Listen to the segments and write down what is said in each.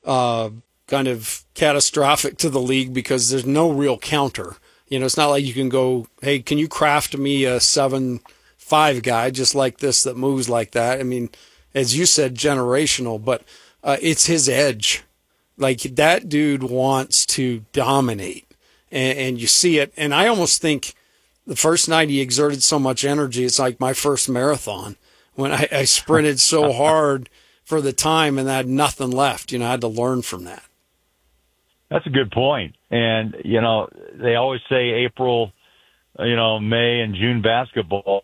kind of catastrophic to the league because there's no real counter. It's not like you can go, hey, can you craft me a 7'5" guy just like this that moves like that? I mean, as you said, generational, but it's his edge. Like, that dude wants to dominate, and you see it. And I almost think the first night he exerted so much energy, it's like my first marathon when I sprinted so hard for the time and I had nothing left. I had to learn from that. That's a good point. And, they always say April, May and June basketball.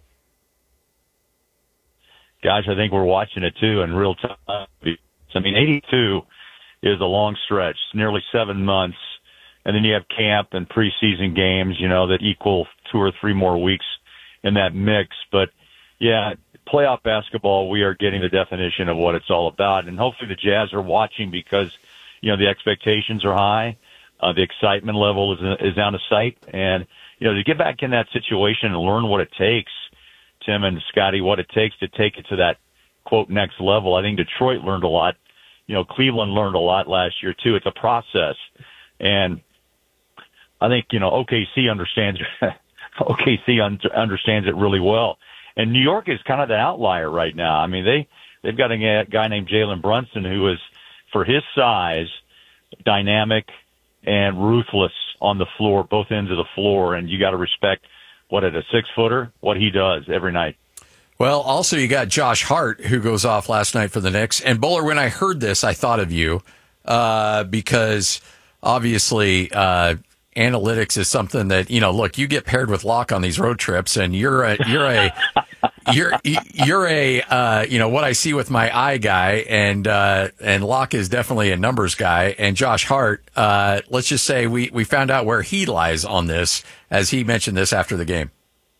Gosh, I think we're watching it too in real time. I mean, 82 is a long stretch, nearly 7 months. And then you have camp and preseason games, that equal 2 or 3 more weeks in that mix. But yeah, playoff basketball, we are getting the definition of what it's all about. And hopefully the Jazz are watching because, the expectations are high. The excitement level is out of sight. And, to get back in that situation and learn what it takes, Tim and Scotty, what it takes to take it to that, quote, next level. I think Detroit learned a lot. Cleveland learned a lot last year, too. It's a process. And I think, OKC understands understands it really well. And New York is kind of the outlier right now. I mean, they've got a guy named Jalen Brunson who is, for his size, dynamic and ruthless on the floor, both ends of the floor. And you got to respect at a 6-footer, what he does every night. Well, also you got Josh Hart, who goes off last night for the Knicks. And Bowler, when I heard this, I thought of you because obviously analytics is something that, look, you get paired with Locke on these road trips, and you're a what I see with my eye guy, and Locke is definitely a numbers guy, and Josh Hart, let's just say we found out where he lies on this, as he mentioned this after the game.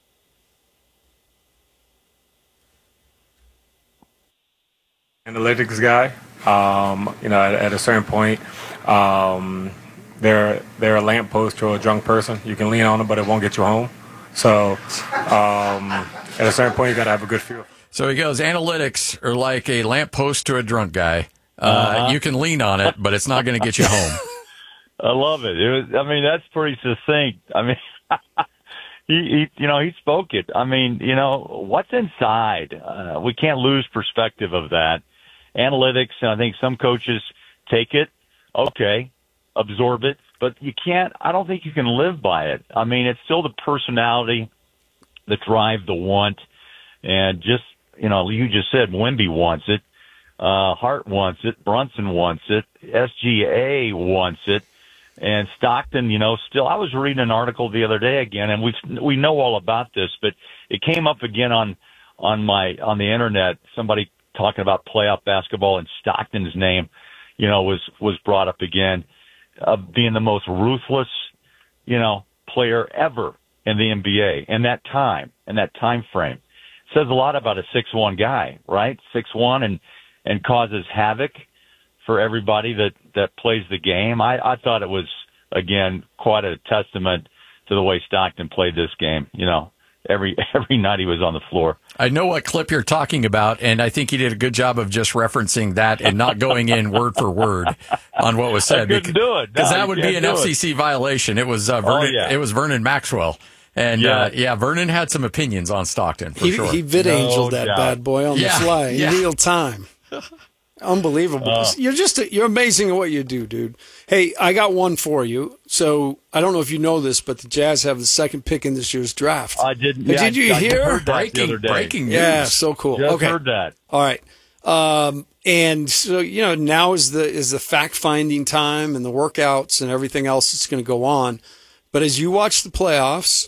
Analytics guy, at a certain point, they're a lamppost to a drunk person. You can lean on them, but it won't get you home. So at a certain point, you got to have a good feel. So he goes, analytics are like a lamppost to a drunk guy. You can lean on it, but it's not going to get you home. I love it. That's pretty succinct. I mean, he spoke it. I mean, what's inside? We can't lose perspective of that. Analytics, and I think some coaches take it, okay, absorb it, but I don't think you can live by it. I mean, it's still the personality, the drive, the want, and just, you just said Wemby wants it, Hart wants it, Brunson wants it, SGA wants it, and Stockton, still, I was reading an article the other day again, and we know all about this, but it came up again on the internet, somebody talking about playoff basketball, and Stockton's name, was brought up again, being the most ruthless, player ever in the NBA in that time frame. It says a lot about a 6'1" guy, right? 6'1" and causes havoc for everybody that plays the game. I thought it was, again, quite a testament to the way Stockton played this game, every night he was on the floor. I know what clip you're talking about, and I think he did a good job of just referencing that and not going in word for word on what was said. I couldn't do it. Because that would be an FCC violation. It was It was Vernon Maxwell. And, Vernon had some opinions on Stockton, for sure. He vid-angeled that bad boy on the fly in real time. Unbelievable. You're amazing at what you do, dude. Hey, I got one for you. So I don't know if you know this, but the Jazz have the second pick in this year's draft. I didn't. Did you hear? Breaking news. Yeah, so cool. Just heard that. All right. And so, now is the fact-finding time and the workouts and everything else that's going to go on. But as you watch the playoffs,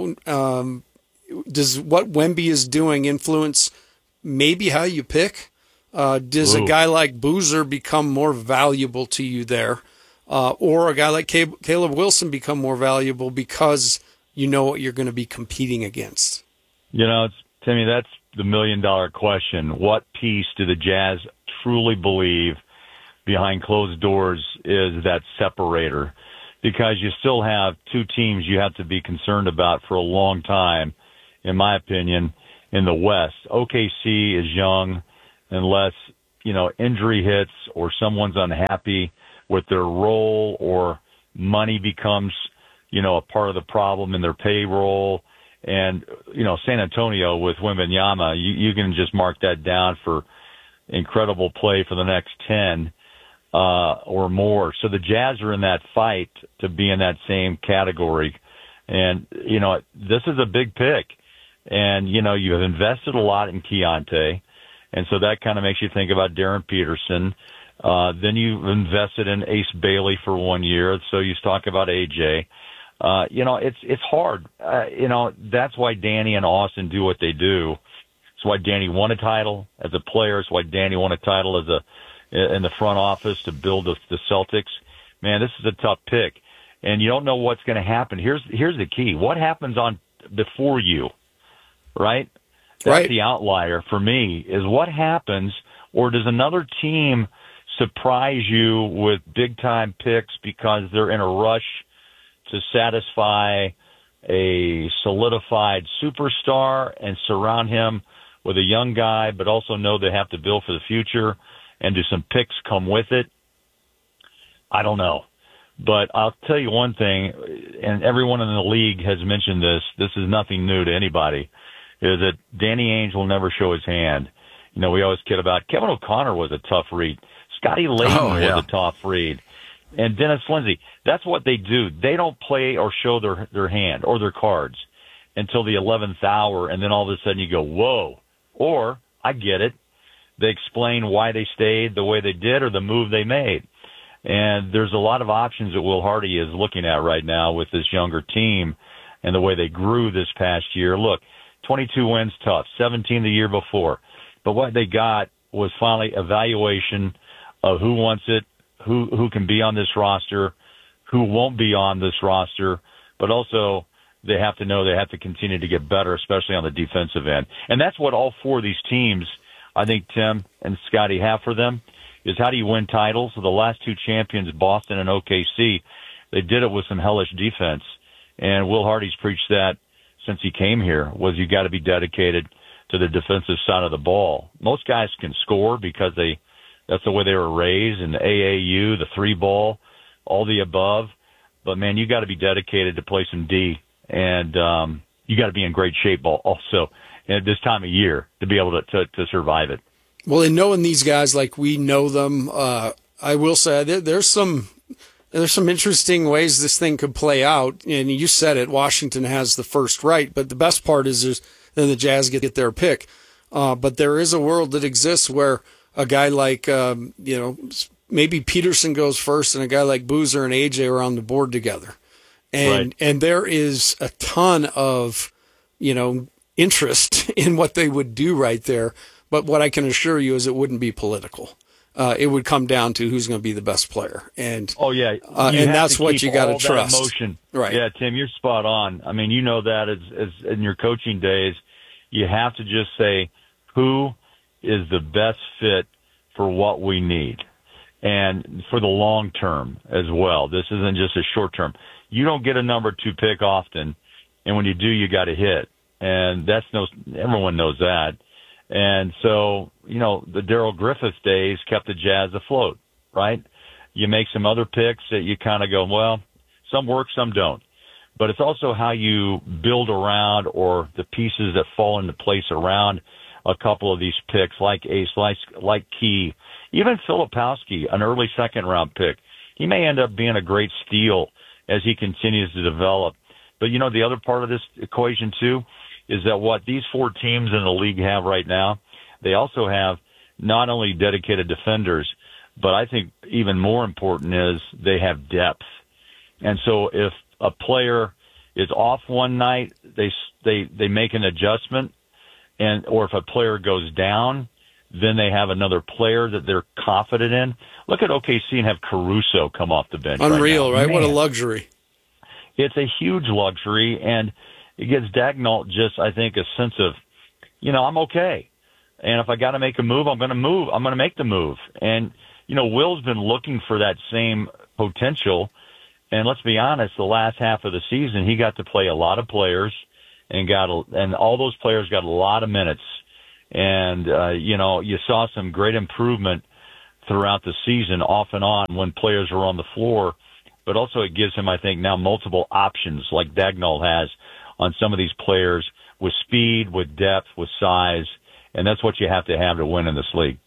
does what Wemby is doing influence maybe how you pick? Does a guy like Boozer become more valuable to you there? Or a guy like Caleb Wilson become more valuable because you know what you're going to be competing against? Timmy, that's the $1 million question. What piece do the Jazz truly believe behind closed doors is that separator? Because you still have two teams you have to be concerned about for a long time, in my opinion, in the West. OKC is young unless injury hits or someone's unhappy with their role or money becomes, a part of the problem in their payroll. And, San Antonio with Wembanyama, you can just mark that down for incredible play for the next 10 or more. So the Jazz are in that fight to be in that same category. And, this is a big pick. And, you have invested a lot in Keontae. And so that kind of makes you think about Darren Peterson. Then you've invested in Ace Bailey for 1 year. So you talk about AJ. It's hard. That's why Danny and Austin do what they do. It's why Danny won a title as a player. It's why Danny won a title in the front office to build the Celtics. Man, this is a tough pick. And you don't know what's going to happen. Here's the key. What happens before you, right? That's right. The outlier for me is what happens, or does another team surprise you with big-time picks because they're in a rush to satisfy a solidified superstar and surround him with a young guy, but also know they have to build for the future, and do some picks come with it? I don't know. But I'll tell you one thing, and everyone in the league has mentioned this is nothing new to anybody, is that Danny Ainge will never show his hand. We always kid about Kevin O'Connor was a tough read. Scotty Layden was a tough read. And Dennis Lindsey, that's what they do. They don't play or show their hand or their cards until the 11th hour, and then all of a sudden you go, whoa. Or, I get it, they explain why they stayed the way they did or the move they made. And there's a lot of options that Will Hardy is looking at right now with this younger team and the way they grew this past year. Look, 22 wins, tough. 17 the year before. But what they got was finally evaluation of who wants it, who can be on this roster, who won't be on this roster, but also they have to know they have to continue to get better, especially on the defensive end. And that's what all four of these teams, I think Tim and Scotty, have for them, is how do you win titles? So the last two champions, Boston and OKC, they did it with some hellish defense. And Will Hardy's preached that since he came here, was you got to be dedicated to the defensive side of the ball. Most guys can score because that's the way they were raised, in the AAU, the three ball, all the above. But, man, you got to be dedicated to play some D, and you got to be in great shape also at this time of year to be able to survive it. Well, in knowing these guys like we know them, I will say there's some interesting ways this thing could play out. And you said it, Washington has the first right, but the best part is then the Jazz get their pick. But there is a world that exists where a guy like, maybe Peterson goes first and a guy like Boozer and AJ are on the board together. And there is a ton of, interest in what they would do right there. But what I can assure you is it wouldn't be political. It would come down to who's going to be the best player. And and that's what you got to trust. Emotion. Right. Yeah, Tim, you're spot on. I mean, you know that as in your coaching days, you have to just say who is the best fit for what we need, and for the long term as well. This isn't just a short term. You don't get a number 2 pick often, and when you do, you got to hit, and everyone knows that. And so, the Darrell Griffith days kept the Jazz afloat, right? You make some other picks that you kind of go, well, some work, some don't. But it's also how you build around, or the pieces that fall into place around a couple of these picks, like Ace, like Key, even Filipowski, an early second-round pick. He may end up being a great steal as he continues to develop. But, the other part of this equation, too, is that what these four teams in the league have right now, they also have not only dedicated defenders, but I think even more important is they have depth. And so if a player is off one night, they make an adjustment, or if a player goes down, then they have another player that they're confident in. Look at OKC and have Caruso come off the bench. Unreal, right? What a luxury. It's a huge luxury, and it gives Dagnall just, I think, a sense of, I'm okay. And if I got to make a move, I'm going to move. I'm going to make the move. And, Will's been looking for that same potential. And let's be honest, the last half of the season, he got to play a lot of players and all those players got a lot of minutes. And, you saw some great improvement throughout the season off and on when players were on the floor. But also it gives him, I think, now multiple options like Dagnall has on some of these players with speed, with depth, with size. And that's what you have to win in this league.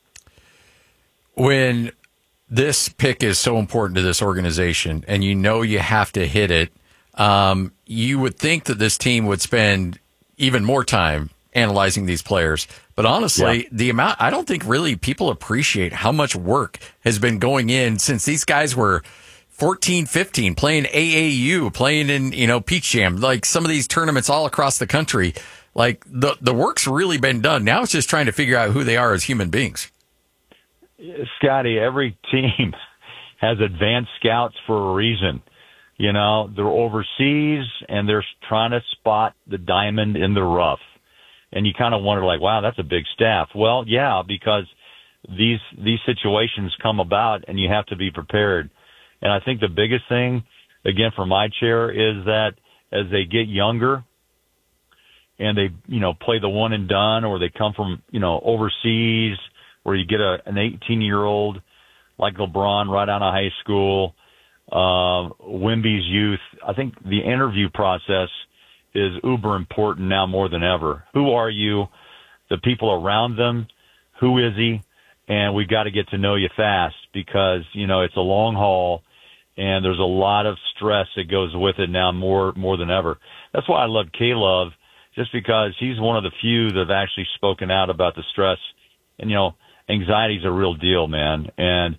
When this pick is so important to this organization and you have to hit it, you would think that this team would spend even more time analyzing these players. But honestly, the amount, I don't think really people appreciate how much work has been going in since these guys were 14, 15, playing AAU, playing in, Peach Jam, like some of these tournaments all across the country. Like the work's really been done. Now it's just trying to figure out who they are as human beings. Scotty, every team has advanced scouts for a reason. They're overseas and they're trying to spot the diamond in the rough. And you kind of wonder, like, wow, that's a big staff. Well, yeah, because these situations come about and you have to be prepared. And I think the biggest thing, again, from my chair, is that as they get younger and they, play the one and done, or they come from, overseas, where you get an 18-year-old like LeBron right out of high school, Wemby's youth. I think the interview process is uber important now more than ever. Who are you? The people around them. Who is he? And we got to get to know you fast because, it's a long haul and there's a lot of stress that goes with it now more than ever. That's why I love K-Love, just because he's one of the few that have actually spoken out about the stress. And, anxiety is a real deal, man. And,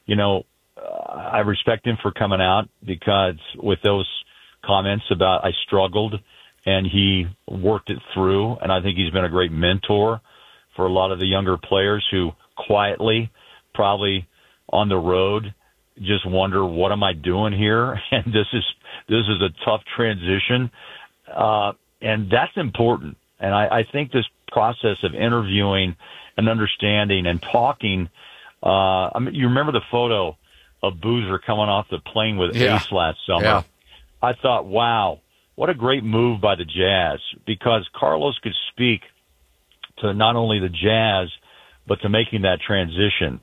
I respect him for coming out because with those comments about I struggled, and he worked it through. And I think he's been a great mentor for a lot of the younger players who quietly, probably on the road, just wonder, what am I doing here? And this is a tough transition. And that's important. And I think this process of interviewing and understanding and talking, you remember the photo of Boozer coming off the plane with Ace last summer. Yeah. I thought, wow, what a great move by the Jazz, because Carlos could speak to not only the Jazz, but to making that transition.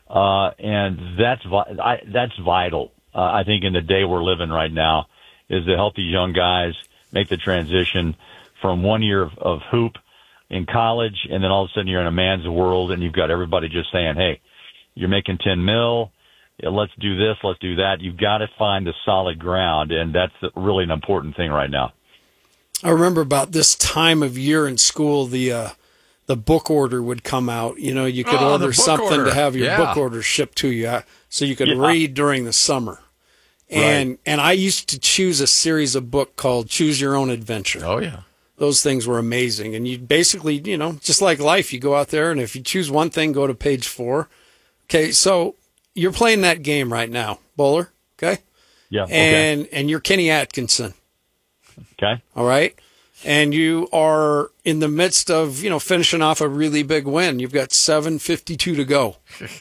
And that's vital. I think in the day we're living right now is to help these young guys make the transition from 1 year of hoop in college, and then all of a sudden you're in a man's world and you've got everybody just saying, hey, you're making 10 mil. Let's do this. Let's do that. You've got to find the solid ground, and that's really an important thing right now. I remember about this time of year in school, the book order would come out. You could order something to have your book order shipped to you, so you could read during the summer. And I used to choose a series of book called Choose Your Own Adventure. Oh yeah, those things were amazing. And you basically, just like life, you go out there, and if you choose one thing, go to page 4. Okay, so you're playing that game right now, Bowler. Okay. Yeah. Okay. And you're Kenny Atkinson. Okay. All right. And you are in the midst of, finishing off a really big win. You've got 7:52 to go.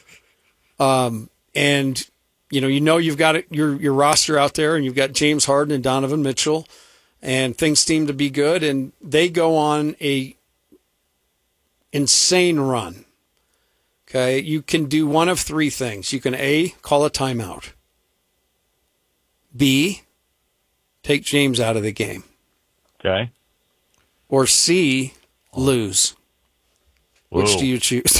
And you've got your roster out there, and you've got James Harden and Donovan Mitchell, and things seem to be good, and they go on a insane run. Okay, you can do one of 3 things. You can A, call a timeout. B, take James out of the game. Okay. Or C, lose. Whoa. Which do you choose?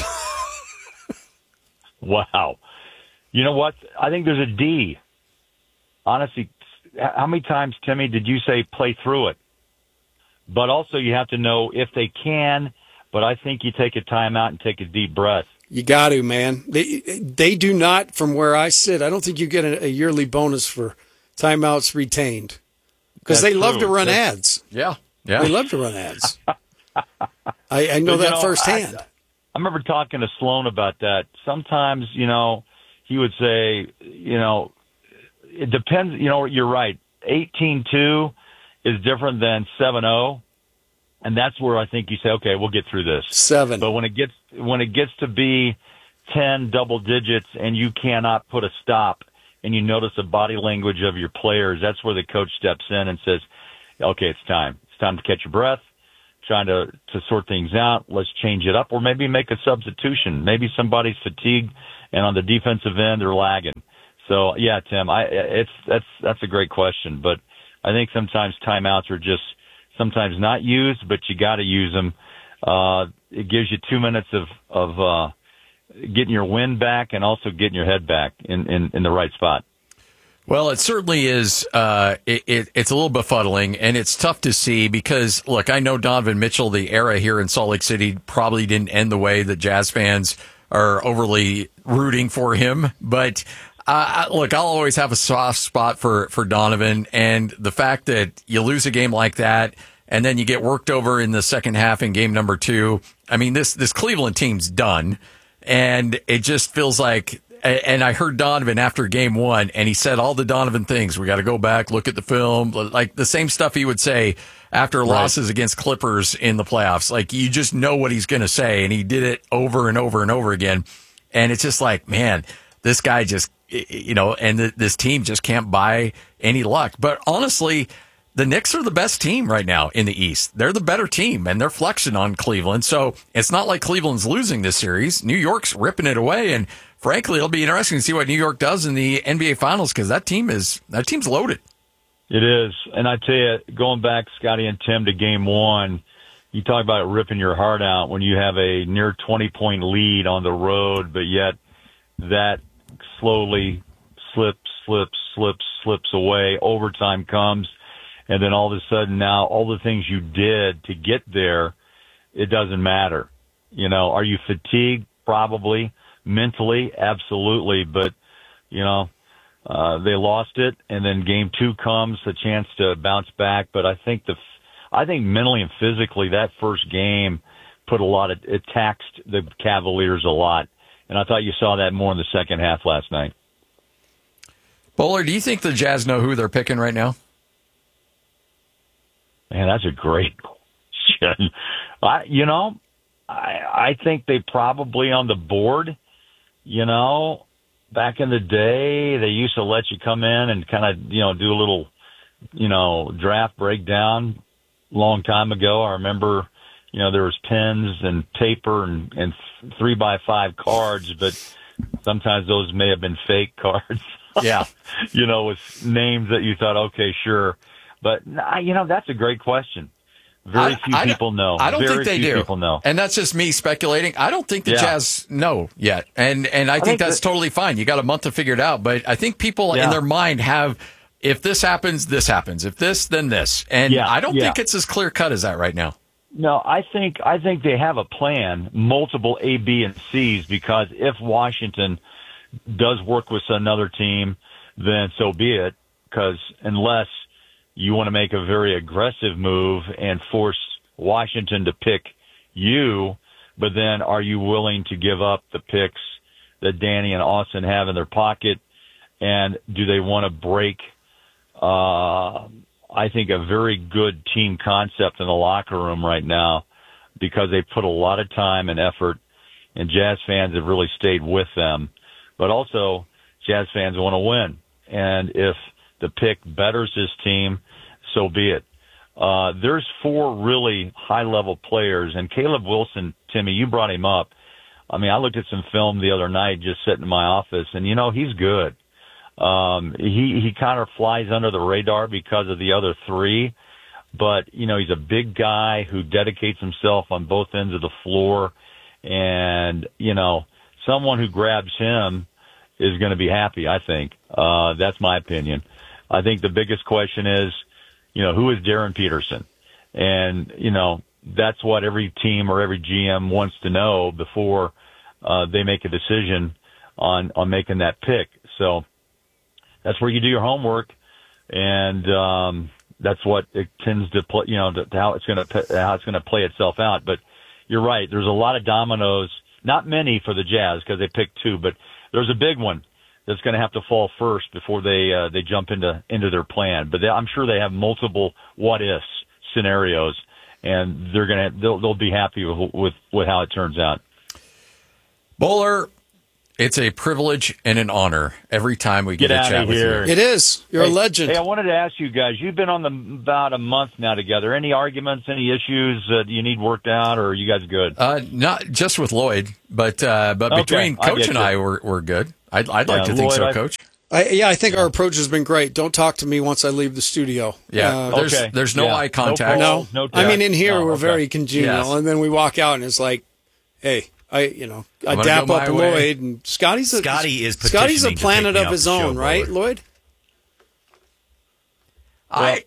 Wow. You know what? I think there's a D. Honestly, how many times, Timmy, did you say play through it? But also you have to know if they can, but I think you take a timeout and take a deep breath. You got to, man. They do not, from where I sit, I don't think you get a yearly bonus for timeouts retained. Because they love to run ads. Yeah. They love to run ads. I know that firsthand. I remember talking to Sloan about that. Sometimes, he would say, it depends. You're right. 18-2 is different than 7-0. And that's where I think you say, okay, we'll get through this. 7. But when it gets to be 10 double digits and you cannot put a stop, and you notice the body language of your players, that's where the coach steps in and says, okay, it's time. It's time to catch your breath, trying to sort things out. Let's change it up, or maybe make a substitution. Maybe somebody's fatigued, and on the defensive end they're lagging. So yeah, Tim, that's a great question, but I think sometimes timeouts are just sometimes not used, but you got to use them. It gives you 2 minutes of getting your wind back and also getting your head back in the right spot. Well, it certainly is. It's a little befuddling, and it's tough to see because, look, I know Donovan Mitchell, the era here in Salt Lake City probably didn't end the way that Jazz fans are overly rooting for him. But, look, I'll always have a soft spot for Donovan, and the fact that you lose a game like that and then you get worked over in the second half in game number 2. I mean, this Cleveland team's done, and it just feels like. And I heard Donovan after game 1, and he said all the Donovan things. We got to go back, look at the film, like the same stuff he would say after losses against Clippers in the playoffs. Like, you just know what he's going to say, and he did it over and over and over again. And it's just like, man, this guy just, and this team just can't buy any luck. But honestly, the Knicks are the best team right now in the East. They're the better team, and they're flexing on Cleveland. So it's not like Cleveland's losing this series. New York's ripping it away, and frankly, it'll be interesting to see what New York does in the NBA Finals because that team's loaded. It is, and I tell you, going back, Scotty and Tim, to game 1, you talk about ripping your heart out when you have a near 20-point lead on the road, but yet that slowly slips away. Overtime comes, and then all of a sudden now all the things you did to get there, it doesn't matter. Are you fatigued? Probably. Mentally, absolutely, but they lost it, and then game 2 comes, the chance to bounce back. But I think mentally and physically, that first game it taxed the Cavaliers a lot, and I thought you saw that more in the second half last night. Bowler, do you think the Jazz know who they're picking right now? Man, that's a great question. I think they probably on the board. Back in the day, they used to let you come in and kind of, do a little, draft breakdown. Long time ago, I remember, there was pens and paper and 3x5 cards, but sometimes those may have been fake cards. Yeah. With names that you thought, okay, sure. But, that's a great question. Very few people know. I don't Very think they few do. People know. And that's just me speculating. I don't think the Jazz know yet. And I think that's totally fine. You got a month to figure it out. But I think people in their mind have, if this happens, this happens. If this, then this. And I don't think it's as clear cut as that right now. No, I think they have a plan, multiple A, B, and C's, because if Washington does work with another team, then so be it. Because unless you want to make a very aggressive move and force Washington to pick you, but then are you willing to give up the picks that Danny and Austin have in their pocket? And do they want to break, I think, a very good team concept in the locker room right now, because they put a lot of time and effort, and Jazz fans have really stayed with them. But also, Jazz fans want to win. And if the pick betters this team, so be it. There's 4 really high-level players, and Caleb Wilson, Timmy, you brought him up. I mean, I looked at some film the other night just sitting in my office, and, he's good. He kind of flies under the radar because of the other 3, but, he's a big guy who dedicates himself on both ends of the floor, and, someone who grabs him is going to be happy, I think. That's my opinion. I think the biggest question is, who is Darren Peterson? And, that's what every team or every GM wants to know before they make a decision on making that pick. So that's where you do your homework, and that's what it tends to play, how it's going to play itself out. But you're right. There's a lot of dominoes, not many for the Jazz because they picked 2, but there's a big one that's going to have to fall first before they jump into their plan. But I'm sure they have multiple what-ifs scenarios, and they'll be happy with how it turns out. Bowler, It's a privilege and an honor every time we get a outta chat with here. you. It is. You're a legend. Hey, I wanted to ask you guys, you've been on about a month now together. Any arguments, any issues that you need worked out, or are you guys good? Not just with Lloyd, but between Coach and I, we're good. I'd like to think so, Coach. I think our approach has been great. Don't talk to me once I leave the studio. Yeah, there's no eye contact. No, I mean, in here we're very congenial, Yes. and then we walk out and it's like, hey, I dap up Lloyd, and Scotty's a planet of his own, right, Lloyd? I'm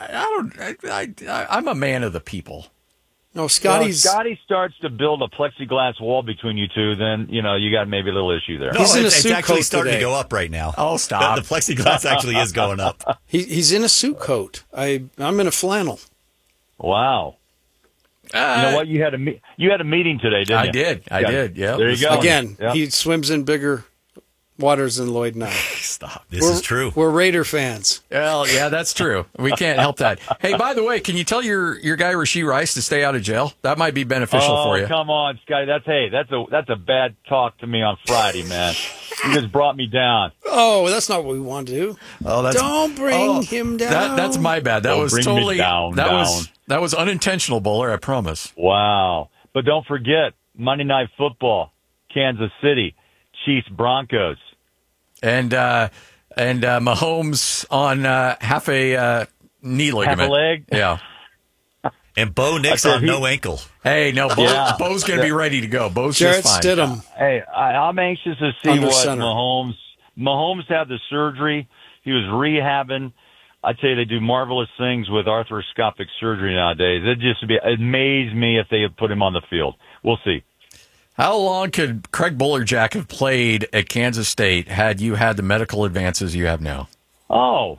a man of the people. No, Scotty starts to build a plexiglass wall between you two, then, you got maybe a little issue there. No, it's actually starting to go up right now. Oh, stop. The plexiglass actually is going up. He's in a suit coat. I'm in a flannel. Wow. You know what? You had a meeting today, didn't you? I did. Yeah. There you go. Again, he swims in bigger waters than Lloyd and I. Stop. This is true. We're Raider fans. Well, yeah, that's true. We can't help that. Hey, by the way, can you tell your guy Rashee Rice to stay out of jail? That might be beneficial for you. Oh, come on, Scotty. That's a bad talk to me on Friday, man. You just brought me down. Oh, that's not what we want to do. Don't bring him down. That's my bad. That was totally down. That was unintentional, Bowler. I promise. Wow. But don't forget Monday Night Football, Kansas City, Chiefs, Broncos, and Mahomes on half a knee ligament, half a leg. Yeah. And Bo Nix on no ankle. Hey, no, Bo's going to be ready to go. Bo's Jarrett just fine. Stidham. Hey, I'm anxious to see Under what center. Mahomes had the surgery. He was rehabbing. I tell you, they do marvelous things with arthroscopic surgery nowadays. It amaze me if they had put him on the field. We'll see. How long could Craig Bolerjack have played at Kansas State had you had the medical advances you have now? Oh,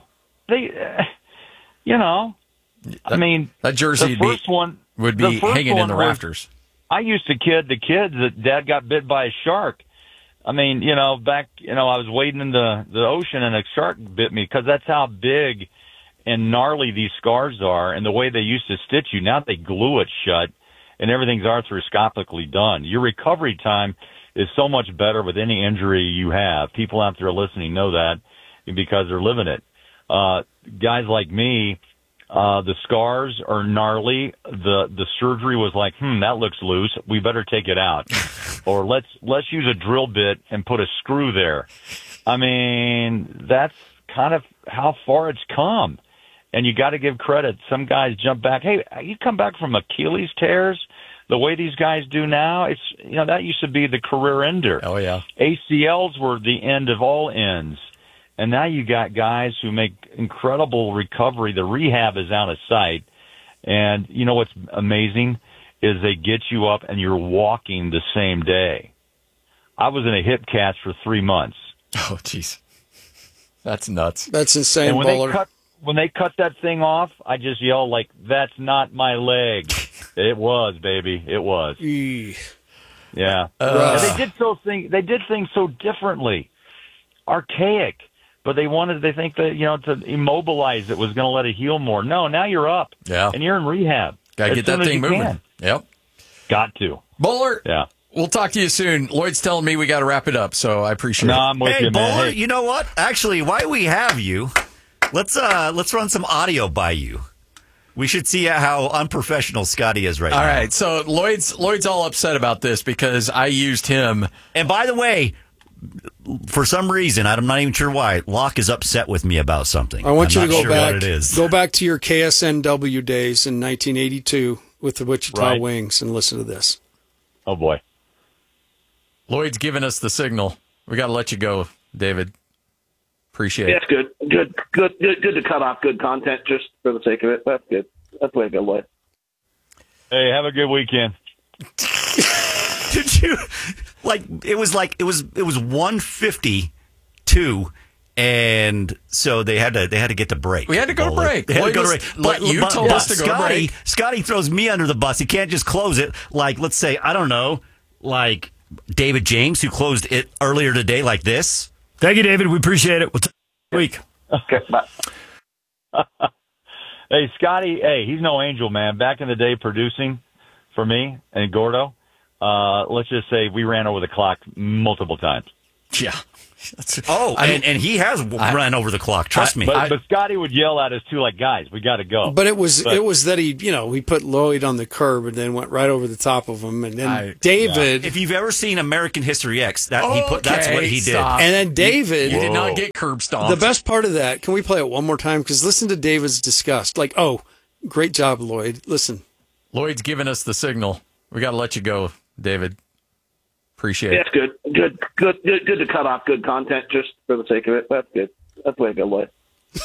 I mean, that jersey would be hanging in the rafters. I used to kid the kids that Dad got bit by a shark. I mean, back, I was wading in the ocean and a shark bit me because that's how big and gnarly these scars are. And the way they used to stitch you, now they glue it shut and everything's arthroscopically done. Your recovery time is so much better with any injury you have. People out there listening know that because they're living it. Guys like me, the scars are gnarly. The surgery was like, that looks loose. We better take it out. Or let's use a drill bit and put a screw there. I mean, that's kind of how far it's come. And you got to give credit. Some guys jump back. Hey, you come back from Achilles tears the way these guys do now. It's, that used to be the career ender. Oh, yeah. ACLs were the end of all ends. And now you got guys who make incredible recovery. The rehab is out of sight. And you know what's amazing is they get you up and you're walking the same day. I was in a hip cast for 3 months. Oh, jeez. That's nuts. That's insane, and Bowler. when they cut that thing off, I just yelled like, "That's not my leg." It was, baby. It was. Yeah. And they did things so differently. Archaic. But they think that, to immobilize it was going to let it heal more. No, now you're up. Yeah. And you're in rehab. Got to get that thing moving. Can. Yep. Got to. Bowler. Yeah. We'll talk to you soon. Lloyd's telling me we got to wrap it up, so I appreciate it. I'm with you, man. Bowler, Hey. you know what? Actually, while we have you, let's run some audio by you. We should see how unprofessional Scotty is right now. All right, so Lloyd's all upset about this because I used him. And by the way, for some reason, I'm not even sure why, Locke is upset with me about something. I want you to I'm not go sure back. what it is. Go back to your KSNW days in 1982 with the Wichita Wings and listen to this. Oh boy. Lloyd's giving us the signal. We got to let you go, David. Appreciate it. That's good to cut off good content just for the sake of it. That's good. That's way to go, Lloyd. Hey, have a good weekend. Did you it was 1:52, and so they had to get to break. We had to go to break. They had to go to break. But you told us to go to break. Scotty throws me under the bus. He can't just close it like, let's say, I don't know, like David James, who closed it earlier today like this. Thank you, David. We appreciate it. We'll talk next week. Okay, bye. Hey, Scotty, he's no angel, man. Back in the day producing for me and Gordo, let's just say we ran over the clock multiple times. Yeah. And he has run over the clock. Trust me. But Scotty would yell at us too, like, guys, we got to go. But it was that he put Lloyd on the curb and then went right over the top of him, and then David. If you've ever seen American History X, that's what he did. Stop. And then David, you did not get curb stomped. The best part of that, can we play it one more time? Because listen to David's disgust. Like, oh, great job, Lloyd. Listen, Lloyd's giving us the signal. We got to let you go, David. Appreciate it. Yeah, good to cut off good content just for the sake of it. That's good. That's the way to go, Lloyd.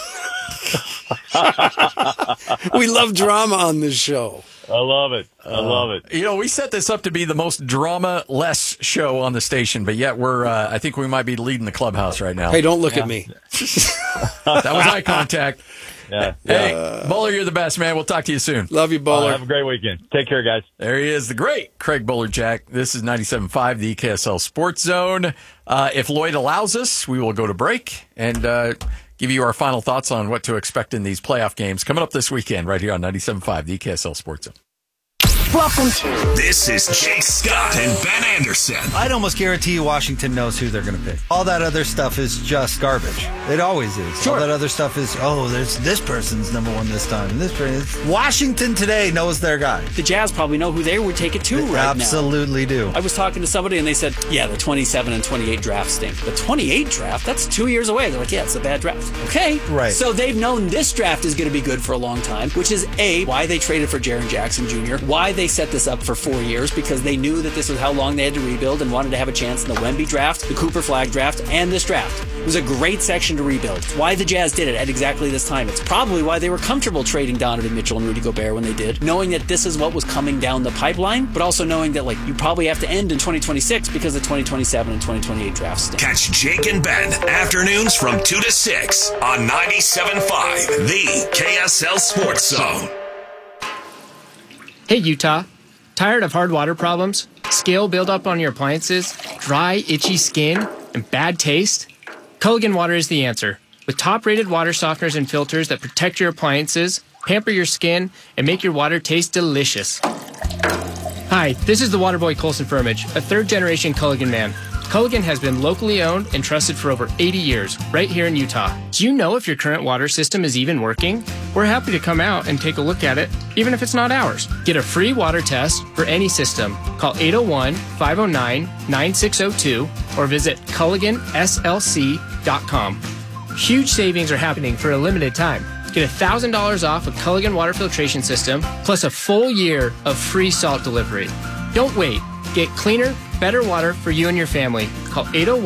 We love drama on this show. I love it. We set this up to be the most drama-less show on the station, but yet I think we might be leading the clubhouse right now. Hey, don't look at me. That was eye contact. Yeah. Hey, Bowler, you're the best, man. We'll talk to you soon. Love you, Bowler. Have a great weekend. Take care, guys. There he is, the great Craig Bowler-Jack. This is 97.5, the KSL Sports Zone. If Lloyd allows us, we will go to break and give you our final thoughts on what to expect in these playoff games coming up this weekend right here on 97.5, the KSL Sports Zone. Welcome to. This is Jake Scott and Ben Anderson. I'd almost guarantee you Washington knows who they're going to pick. All that other stuff is just garbage. It always is. Sure. All that other stuff is, there's this person's number one this time. And this person. Washington today knows their guy. The Jazz probably know who they would take it to right now. Absolutely do. I was talking to somebody and they said, the 27 and 28 draft stink. The 28 draft, that's 2 years away. They're like, it's a bad draft. Okay. Right. So they've known this draft is going to be good for a long time, which is why they traded for Jaren Jackson Jr., why they set this up for 4 years, because they knew that this was how long they had to rebuild and wanted to have a chance in the Wemby draft, the Cooper Flag draft, and this draft. It was a great section to rebuild. It's why the Jazz did it at exactly this time. It's probably why they were comfortable trading Donovan Mitchell and Rudy Gobert when they did, knowing that this is what was coming down the pipeline, but also knowing that you probably have to end in 2026 because the 2027 and 2028 drafts stink. Catch Jake and Ben afternoons from 2 to 6 on 97.5, the KSL Sports Zone. Hey, Utah. Tired of hard water problems, scale buildup on your appliances, dry, itchy skin, and bad taste? Culligan Water is the answer. With top-rated water softeners and filters that protect your appliances, pamper your skin, and make your water taste delicious. Hi, this is the Waterboy Colson Firmage, a third-generation Culligan man. Culligan has been locally owned and trusted for over 80 years, right here in Utah. Do you know if your current water system is even working? We're happy to come out and take a look at it, even if it's not ours. Get a free water test for any system. Call 801-509-9602 or visit CulliganSLC.com. Huge savings are happening for a limited time. Get $1,000 off a Culligan water filtration system, plus a full year of free salt delivery. Don't wait. Get cleaner, better water for you and your family. Call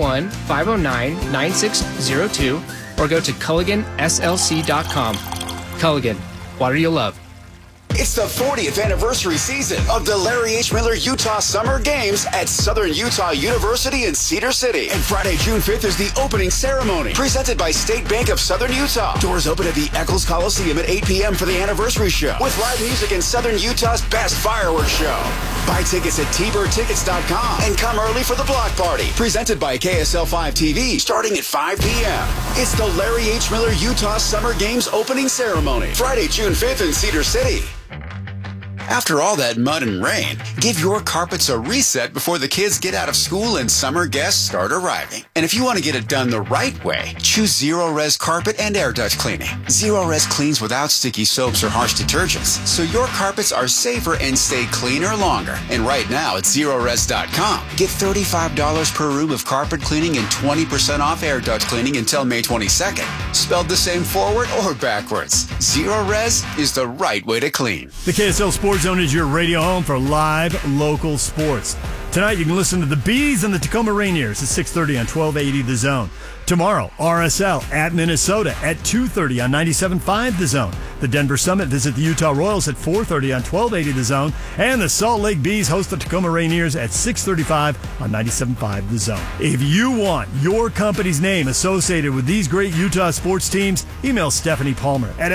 801-509-9602 or go to CulliganSLC.com. Culligan, water you'll love. It's the 40th anniversary season of the Larry H. Miller Utah Summer Games at Southern Utah University in Cedar City. And Friday, June 5th is the opening ceremony presented by State Bank of Southern Utah. Doors open at the Eccles Coliseum at 8 p.m. for the anniversary show with live music and Southern Utah's best fireworks show. Buy tickets at tbirdtickets.com and come early for the block party presented by KSL 5 TV starting at 5 p.m. It's the Larry H. Miller Utah Summer Games opening ceremony Friday, June 5th in Cedar City. After all that mud and rain, give your carpets a reset before the kids get out of school and summer guests start arriving. And if you want to get it done the right way, choose Zero-Res Carpet and Air Duct Cleaning. Zero-Res cleans without sticky soaps or harsh detergents, so your carpets are safer and stay cleaner longer. And right now at Zerores.com, get $35 per room of carpet cleaning and 20% off air duct cleaning until May 22nd. Spelled the same forward or backwards. Zero-Res is the right way to clean. The KSL Sports Zone is your radio home for live local sports. Tonight you can listen to the Bees and the Tacoma Rainiers at 6:30 on 1280 The Zone. Tomorrow, RSL at Minnesota at 2:30 on 97.5 The Zone. The Denver Summit visit the Utah Royals at 4:30 on 1280 The Zone. And the Salt Lake Bees host the Tacoma Rainiers at 6:35 on 97.5 The Zone. If you want your company's name associated with these great Utah sports teams, email Stephanie Palmer at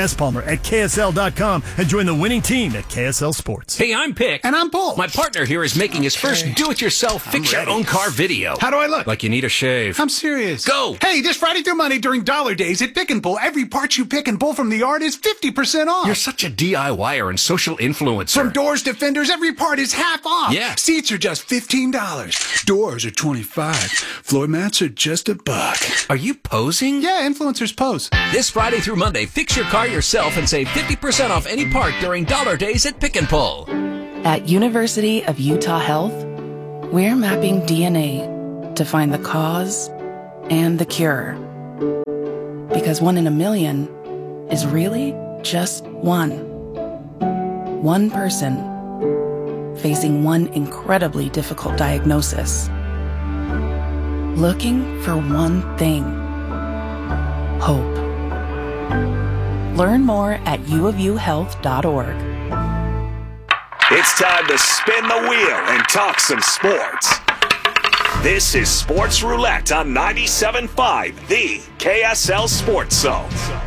spalmer@ksl.com and join the winning team at KSL Sports. Hey, I'm Pick. And I'm Paul. My partner here is making his first dual do-it-yourself fix-your-own-car video. How do I look? Like you need a shave. I'm serious. Go! Hey, this Friday through Monday during Dollar Days at Pick and Pull, every part you pick and pull from the yard is 50% off. You're such a DIYer and social influencer. From doors to fenders, every part is half off. Yeah. Seats are just $15. Doors are $25. Floor mats are just $1. Are you posing? Yeah, influencers pose. This Friday through Monday, fix your car yourself and save 50% off any part during Dollar Days at Pick and Pull. At University of Utah Health, we're mapping DNA to find the cause and the cure. Because 1 in a million is really just one. One person facing one incredibly difficult diagnosis. Looking for one thing. Hope. Learn more at uofuhealth.org. It's time to spin the wheel and talk some sports. This is Sports Roulette on 97.5, the KSL Sports Zone.